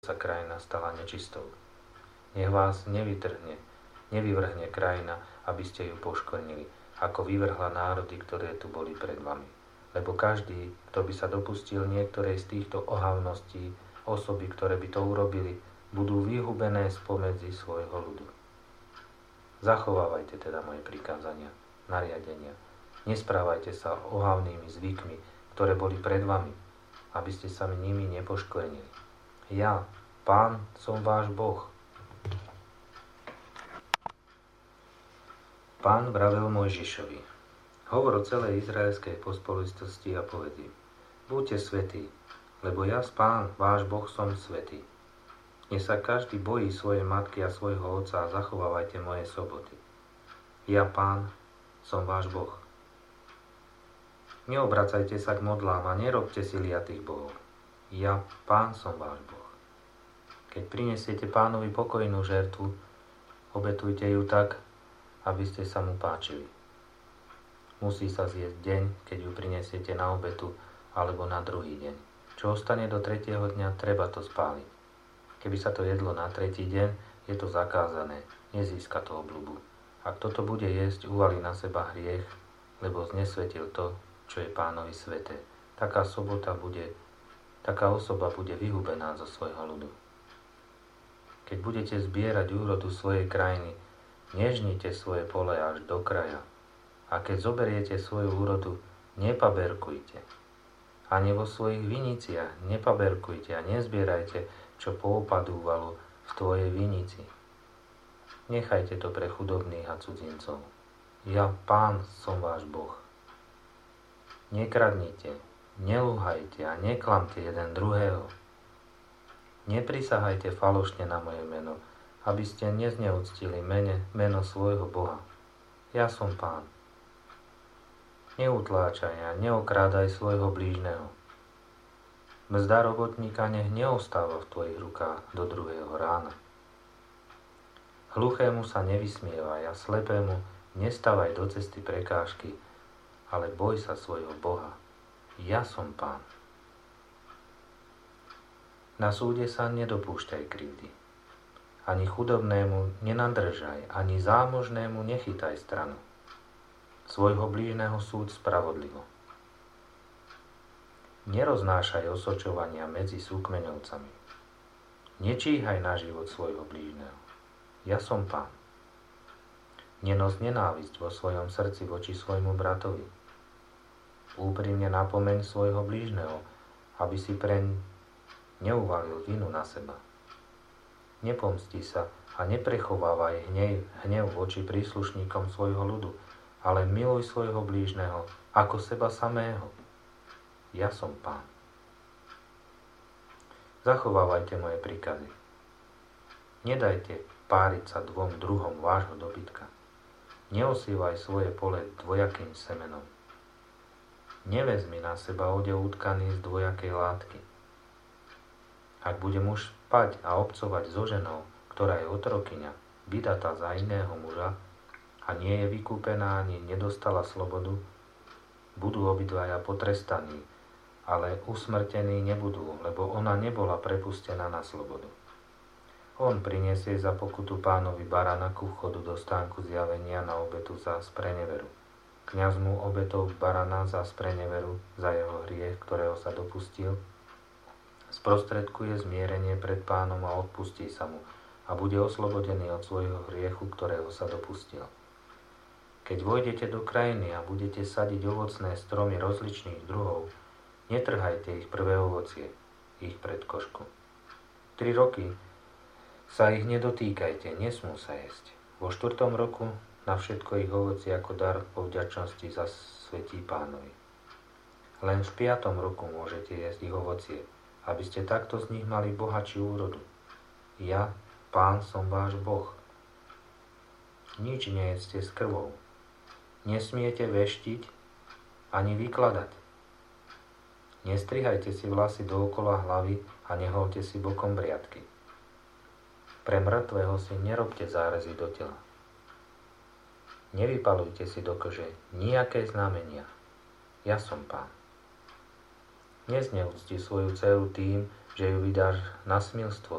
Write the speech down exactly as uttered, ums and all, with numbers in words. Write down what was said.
sa krajina stala nečistou. Nech vás nevytrhne, nevyvrhne krajina, aby ste ju poškvrnili, ako vyvrhla národy, ktoré tu boli pred vami. Lebo každý, kto by sa dopustil niektorej z týchto ohavností, osoby, ktoré by to urobili, budú vyhubené spomedzi svojho ľudu. Zachovávajte teda moje prikázania, nariadenia. Nesprávajte sa ohavnými zvykmi, ktoré boli pred vami, aby ste sa nimi nepoškvrnili. Ja, Pán, som váš Boh. Pán vravel Mojžišovi: hovor o celej izraelskej pospolitosti a povedz im: buďte svätí, lebo ja, Pán, váš Boh, som svätý. Nech sa každý bojí svojej matky a svojho otca a zachovávajte moje soboty. Ja, Pán, som váš Boh. Neobracajte sa k modlám a nerobte si liatých bohov. Ja, Pán, som váš Boh. Keď prinesiete Pánovi pokojnú žertvu, obetujte ju tak, aby ste sa mu páčili. Musí sa zjesť deň, keď ju prinesiete na obetu, alebo na druhý deň. Čo ostane do tretieho dňa, treba to spáliť. Keby sa to jedlo na tretí deň, je to zakázané, nezíska to obľubu. Ak toto bude jesť, uvalí na seba hriech, lebo znesvetil to, čo je Pánovi sväté. Taká sobota bude, taká osoba bude vyhubená zo svojho ľudu. Keď budete zbierať úrodu svojej krajiny, nežnite svoje pole až do kraja. A keď zoberiete svoju úrodu, nepaberkujte. Ani vo svojich viniciach nepaberkujte a nezbierajte, čo poopadúvalo v tvojej vinici. Nechajte to pre chudobných a cudzincov. Ja, Pán, som váš Boh. Nekradnite, nelúhajte a neklamte jeden druhého. Neprisahajte falošne na moje meno, aby ste nezneúctili mene, meno svojho Boha. Ja som Pán. Neutláčaj a neokrádaj svojho blížneho. Mzda robotníka nech neostáva v tvojich rukách do druhého rána. Hluchému sa nevysmievaj a slepému nestavaj do cesty prekážky, ale boj sa svojho Boha. Ja som Pán. Na súde sa nedopúšťaj krivdy. Ani chudobnému nenadržaj, ani zámožnému nechytaj stranu. Svojho blížneho súd spravodlivo. Neroznášaj osočovania medzi súkmeňovcami. Nečíhaj na život svojho blížneho. Ja som Pán. Nenos nenávisť vo svojom srdci voči svojmu bratovi. Úprimne napomeň svojho blížneho, aby si preň neuvalil vinu na seba. Nepomsti sa a neprechovávaj hnev, hnev voči príslušníkom svojho ľudu, ale miluj svojho blížneho ako seba samého. Ja som Pán. Zachovávajte moje príkazy. Nedajte páriť sa dvom druhom vášho dobytka. Neosývaj svoje pole dvojakým semenom. Nevezmi na seba odev utkaný z dvojakej látky. Ak bude muž spať a obcovať so ženou, ktorá je otrokyňa, vydatá za iného muža a nie je vykúpená ani nedostala slobodu, budú obidvaja potrestaní, ale usmrtení nebudú, lebo ona nebola prepustená na slobodu. On prinesie za pokutu Pánovi barana ku vchodu do stánku zjavenia na obetu za spreneveru. Kňaz mu obetou barana za spreneveru, za jeho hriech, ktorého sa dopustil, sprostredkuje zmierenie pred Pánom a odpustí sa mu a bude oslobodený od svojho hriechu, ktorého sa dopustil. Keď vojdete do krajiny a budete sadiť ovocné stromy rozličných druhov, netrhajte ich prvé ovocie, ich predkošku. Tri roky sa ich nedotýkajte, nesmú sa jesť. Vo štvrtom roku na všetko ich ovocie ako dar po vďačnosti zasvetí Pánovi. Len v piatom roku môžete jesť ich ovocie, aby ste takto z nich mali bohatšiu úrodu. Ja, Pán, som váš Boh. Nič nejedzte s krvou. Nesmiete veštiť ani vykladať. Nestrihajte si vlasy dookola hlavy a neholte si bokom briadky. Pre mŕtvého si nerobte zárezy do tela. Nevypalujte si do kože nijaké znamenia. Ja som Pán. Nezneúcti svoju dceru tým, že ju vydáš na smilstvo